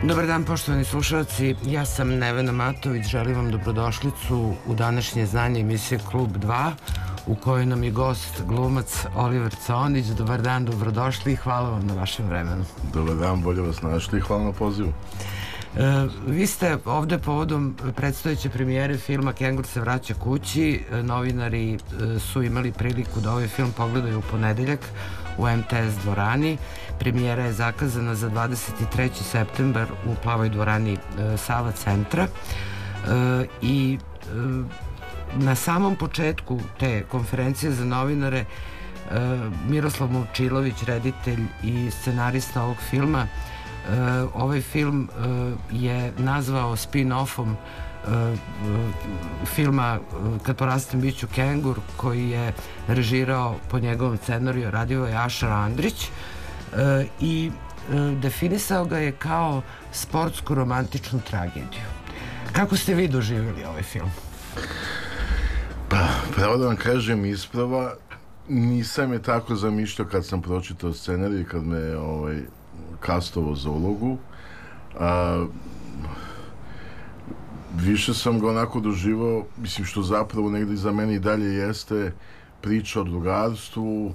Dobar dan, poštovani slušalci, ja sam Nevena Matović, želim vam dobrodošlicu u današnje izdanje emisije Klub 2, u kojoj nam je gost glumac Oliver Conić. Dobar dan, dobrodošli i hvala vam na vašem vremenu. Dobar dan, bolje vas našli i hvala na pozivu. Vi ste ovde povodom predstojeće premijere filma Kengur se vraća kući. Novinari su imali priliku da ovaj film pogledaju u ponedeljak u MTS dvorani. Premijera je zakazana za 23. septembar u Plavoj dvorani Sava centra i na samom početku te konferencije za novinare Miroslav Momčilović, reditelj i scenarista ovog filma, ovaj film je nazvao spin-offom filma Kad porastem biću kengur, koji je režirao po njegovom scenariju Radivoj Ašar Andrić i definisao ga je kao sportsku romantičnu tragediju. Kako ste vi doživjeli ovaj film? Pa, pravo da vam kažem isprava, nisam je tako zamišljao kad sam pročitao scenarij, kad me kastovao za ulogu. Više sam ga onako doživao, mislim, što zapravo negdje za mene i dalje jeste priča o drugarstvu.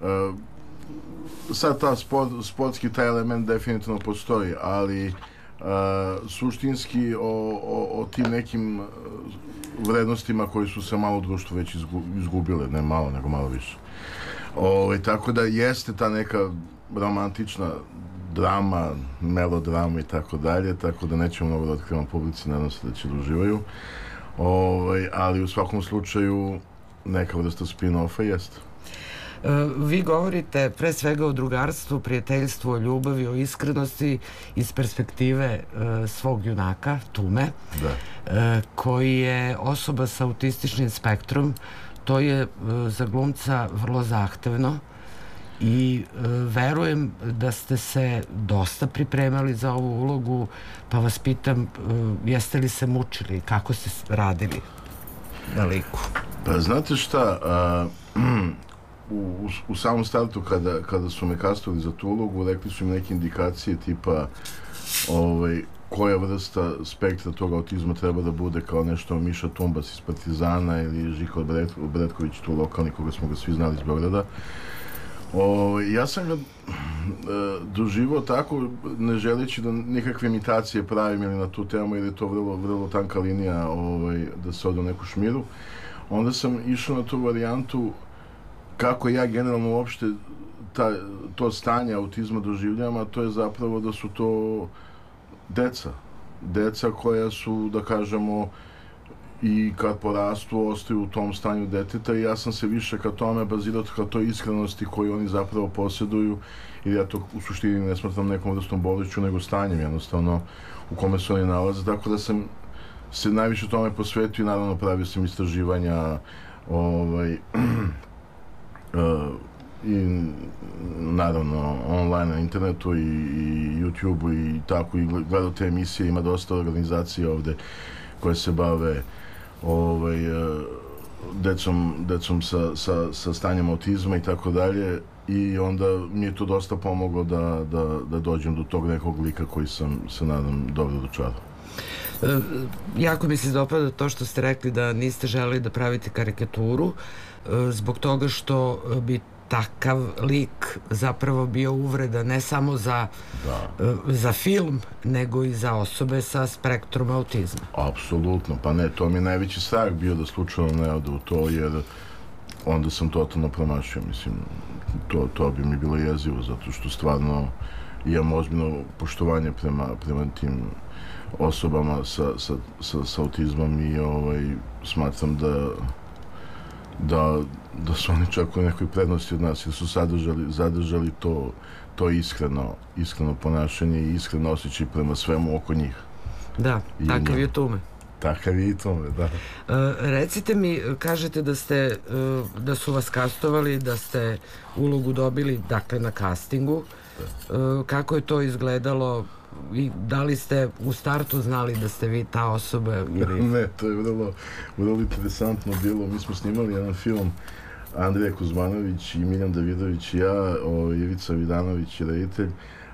Sad sportski taj element definitivno postoji, ali suštinski o tim nekim vrednostima koji su se malo u društvu već izgubile, ne malo, nego malo više. Tako da jeste ta neka romantična drama, melodrama i tako dalje, tako da nećemo mnogo da otkrivamo publici, nadam se da će da uživaju. Ali u svakom slučaju neka vrsta spin-offa jeste. Vi govorite pre svega o drugarstvu, prijateljstvu, o ljubavi, o iskrenosti iz perspektive svog junaka, Tume, koji je osoba sa autističnim spektrom. To je za glumca vrlo zahtevno i verujem da ste se dosta pripremali za ovu ulogu, pa vas pitam, jeste li se mučili, kako ste radili na liku? Pa znate šta, u samom startu kada su me kastovali za tu ulogu, rekli su im neke indikacije tipa koja vrsta spektra tog autizma treba da bude, kao nešto Miša Tumbac iz Partizana ili Žiko Bretković, tu lokalni, koga smo ga svi znali iz Beograda. Ja sam ga doživao tako, ne želeći da nikakve imitacije pravim ili na tu temu, jer je to vrlo tanka linija da se ode u neku šmiru. Onda sam išao na tu varijantu kako ja generalno uopšte to stanje autizma doživljavam, a to je zapravo da su to deca koja su, da kažemo, i kad porastu ostaju u tom stanju deteta, i ja sam se više ka tome bazirao, ka toj iskrenosti koju oni zapravo posjeduju, jer ja to u suštini ne smatram nekom vrstom bolešću, nego stanjem jednostavno u kome se oni nalaze, tako da sam se najviše tome posvetio i naravno pravio sam istraživanja i naravno online na internetu i YouTube-u i tako, i gledao te emisije. Ima dosta organizacija ovde koje se bave decom sa stanjem autizma i tako dalje, i onda mi je to dosta pomoglo da dođem do tog nekog lika koji sam se nadam dobro dočarao. Jako mi se dopada to što ste rekli da niste želeli da pravite karikaturu, zbog toga što bi takav lik zapravo bio uvreda ne samo za film, nego i za osobe sa spektrom autizma. Apsolutno, pa ne, to mi je najveći strah bio da slučajno ne ode u to, jer onda sam totalno promašio, mislim, to bi mi bilo jezivo, zato što stvarno imam ozbiljno poštovanje prema tim osobama sa autizmom i smatram da su oni čak u nekoj prednosti od nas, jer su zadržali to iskreno ponašanje i iskreno osjećaj prema svemu oko njih. Da, takav je Tume. Takav je i Tume, da. Recite mi, kažete da su vas kastovali, da ste ulogu dobili, dakle, na castingu. Kako je to izgledalo i da li ste u startu znali da ste vi ta osoba? Ne, to je vrlo interesantno bilo. Mi smo snimali jedan film, Andrija Kuzmanović i Miljan Davidović i ja, Ivica Vidanović i reditelj,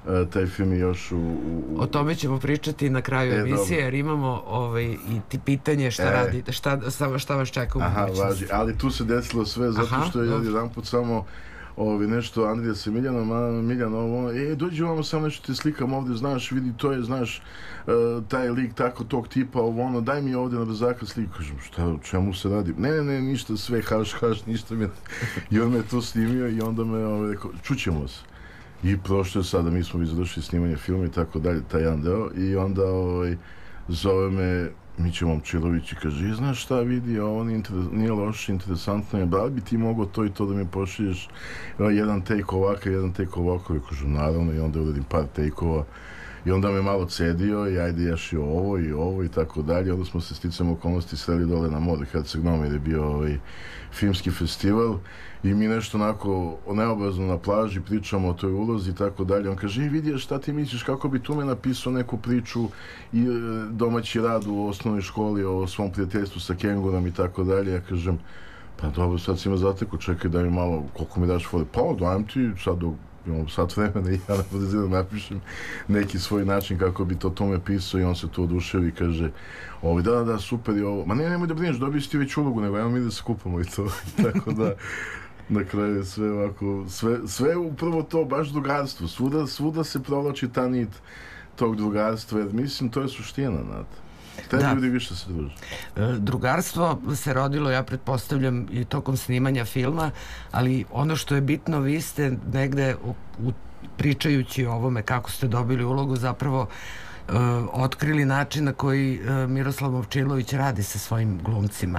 taj film je još O tome ćemo pričati na kraju emisije, jer imamo i ti pitanje šta radite, šta vas čeka u budućnosti. Važi, ali tu se desilo sve zato što je jedan put samo nešto Andrija se Miljano, dođi ovamo samo nešto te slikam ovde, znaš, vidi, to je, znaš, taj lik tako tog tipa, daj mi ovde na brzaka sliku. Kažem, šta, o čemu se radi? Ne, ništa, sve, haš, ništa mi. I on me to snimio i onda me rekao, čućemo se. I prošlo je sada, mi smo izvršili snimanje filma i tako dalje, taj jedan deo, i onda zove me Mića Momčilović i kaže, znaš šta, vidi, ovo nije loše, interesantno je, da li bi ti mogao to i to da mi pošalješ jedan take ovaka, jedan take ovako, i kažem, naravno, i onda uradim par take-ova, i onda me malo cedio i ajde jaš i ovo i tako dalje. Onda smo se sticam okolnosti sreli dole na moru Herceg-Novi, jer je bio filmski festival i mi nešto onako neobrazno na plaži pričamo o toj ulozi i tako dalje. On kaže, vidi, šta ti misliš, kako bi tu me napisao neku priču i domaći rad u osnovnoj školi o svom prijateljstvu sa kengurom i tako dalje. Ja kažem, pa dobro, sad si me zateku, čekaj da mi malo, koliko mi daš fore, pa dajem ti sad dok imamo sat vremena i ja napišem neki svoj način kako bi to tome pisao i on se tu oduševi i kaže da, super je ovo, ma nemoj da brineš, dobiješ ti već ulogu, nego mi da se kupamo i to, tako da na kraju sve ovako, sve upravo to, baš drugarstvo, svuda se provlači ta nit tog drugarstva, jer mislim to je suština, znate. Te ljudi više se druže. Drugarstvo se rodilo, ja pretpostavljam, i tokom snimanja filma, ali ono što je bitno, vi ste negde pričajući o ovome kako ste dobili ulogu, zapravo otkrili način na koji Miroslav Momčilović radi sa svojim glumcima.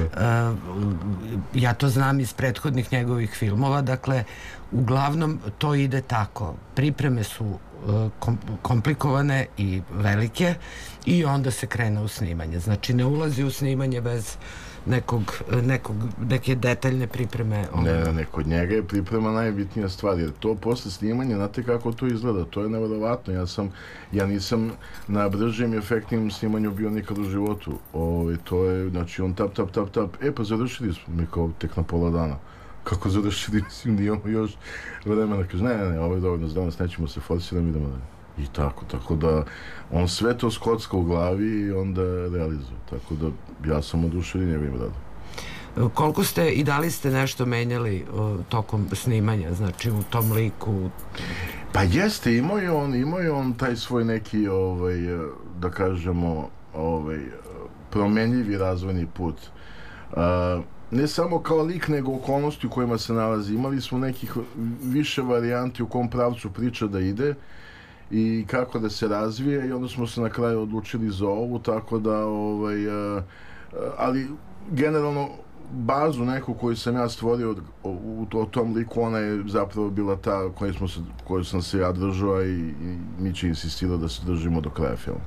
Ja to znam iz prethodnih njegovih filmova, dakle, uglavnom to ide tako. Pripreme su komplikovane i velike i onda se krene u snimanje. Znači, ne ulazi u snimanje bez neke detaljne pripreme. Ne, kod njega je priprema najbitnija stvar, jer to posle snimanja, znate kako to izgleda, to je neverovatno. Ja nisam na bržem i efektnim snimanju bio nikad u životu. To je, znači, on tap, pa završili smo mi kao tek na pola dana. Kako završili, mislim da imamo još vremena. Kaže, ne, ovo je dovoljno, danas nećemo se forsirati, idemo dalje. I tako da on sve to skocka u glavi i onda realizuje. Tako da ja sam oduševljen njegovim radom. Koliko ste i da li ste nešto menjali tokom snimanja, znači u tom liku? Pa jeste, imao je on taj svoj neki, da kažemo, promenljivi razvojni put. Ne samo kao lik, nego okolnosti u kojima se nalazi. Imali smo nekih više varijanti u kom pravcu priča da ide i kako da se razvije i onda smo se na kraju odlučili za ovu, tako da ali generalno bazu neku koju sam ja stvorio u tom liku, ona je zapravo bila ta koju sam se ja držao i Mića insistirao da se držimo do kraja filma.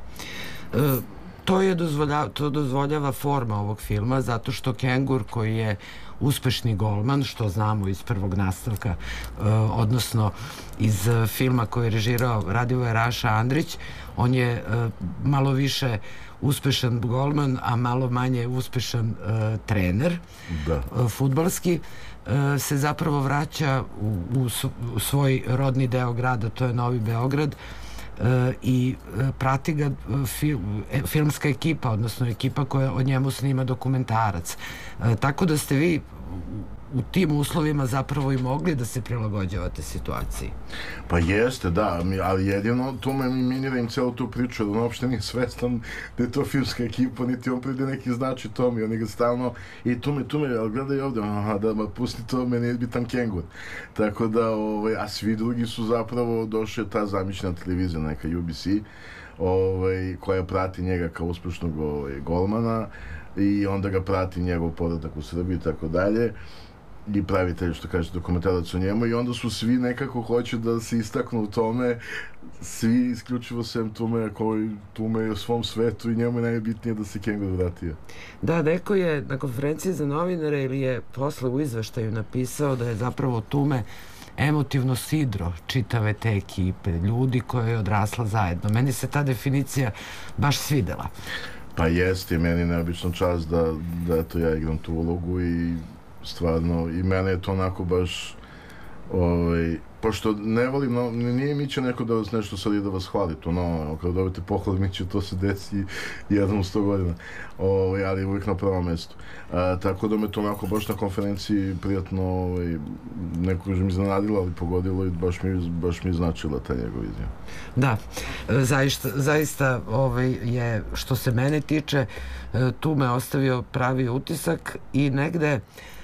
To dozvoljava forma ovog filma, zato što Kengur, koji je uspešni golman, što znamo iz prvog nastavka, odnosno iz filma koji je režirao Radivoje Raša Andrić, on je malo više uspešan golman, a malo manje uspešan trener fudbalski, se zapravo vraća u svoj rodni deo grada, to je Novi Beograd, i prati ga filmska ekipa, odnosno ekipa koja o njemu snima dokumentarac. Tako da ste vi u tim uslovima zapravo i mogli da se prilagođavate situaciji. Pa jeste, da, ali jedino tu me minira im celu tu priču, da on uopšte nije svestan da je to filmska ekipa, niti on pride neki znači Tomi, oni ga stalno i tu me, ali gledaj ovde, pusti to, meni je bitan Kengur. Tako da, a svi drugi su zapravo došli, ta zamišljena televizija, neka UBC, koja prati njega kao uspešnog golmana i onda ga prati njegov povratak u Srbiji i tako dalje. I pravitelj, što kažete, dokumentarac o njemu i onda su svi nekako hoće da se istaknu u tome, svi isključivo sem Tume je u svom svetu i njemu je najbitnije da se Kengur vratio. Da, neko je na konferenciji za novinare ili je posle u izveštaju napisao da je zapravo Tume emotivno sidro čitave te ekipe, ljudi koje je odrasla zajedno. Meni se ta definicija baš svidela. Pa jeste, meni je neobično čast da eto ja igram tu ulogu i stvarno, i mene je to onako baš pošto ne volim, nije Mića neko da vas nešto sad i da vas hvali, to kada dobite pohvalu Mića, to se desi jednom u 100 godina, ali uvijek na prvom mestu. Tako da me to onako baš na konferenciji prijatno, neko mi iznenadilo, ali pogodilo i baš mi značila ta njegova izjava. Da, zaista je, što se mene tiče, tu me ostavio pravi utisak i negde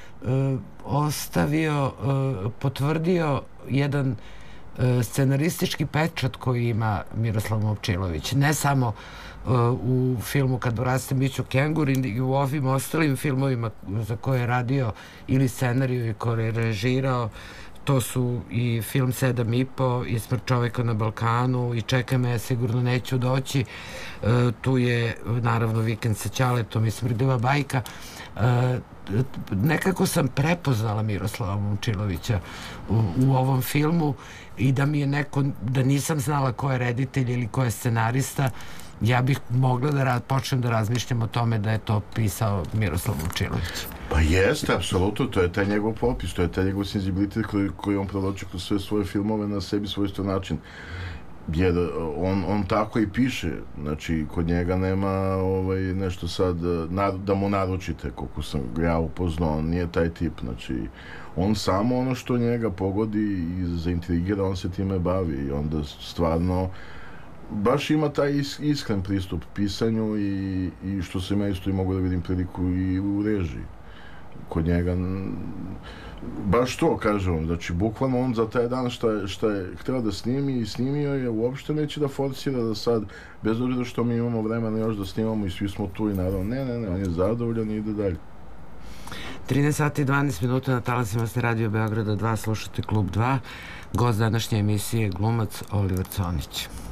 potvrdio jedan scenaristički pečat koji ima Miroslav Momčilović. Ne samo u filmu Kad raste Mićo Kengur i u ovim ostalim filmovima za koje je radio ili scenariju i koje je režirao. To su i film 7,5 i Smrt čoveka na Balkanu i Čekaj me, sigurno neću doći. Tu je naravno Vikend sa Ćaletom i Smrdljiva bajka. Nekako sam prepoznala Miroslava Momčilovića u ovom filmu i da mi je neko, da nisam znala ko je reditelj ili ko je scenarista, ja bih mogla da počnem da razmišljam o tome da je to pisao Miroslav Momčilović. Pa jeste, apsolutno, to je taj njegov popis, to je taj njegov senzibilitet koji on provlači kroz sve svoje filmove na sebi svojstven način. Jer on tako i piše, znači kod njega nema nešto sad da mu naručite, koliko sam ja upoznao, on nije taj tip, znači on samo ono što njega pogodi i zaintrigira, on se time bavi i onda stvarno baš ima taj iskren pristup pisanju i što sam ja isto i mogu da vidim priliku i u režiji. Kod njega baš to, kažem, znači bukvalno on za taj dan šta je htio da snimi i snimio je, uopšte neće da forsira da sad, bez obzira što mi imamo vremena još da snimamo i svi smo tu i naravno, ne, on je zadovoljan i ide dalje. 13 sati i 12 minuta na talasima ste Radio Beograda 2, slušate Klub 2, gost današnje emisije glumac Oliver Conić.